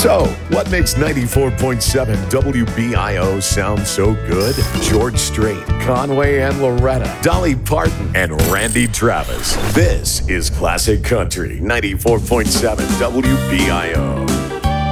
So, what makes 94.7 WBIO sound so good? George Strait, Conway and Loretta, Dolly Parton, and Randy Travis. This is Classic Country 94.7 WBIO.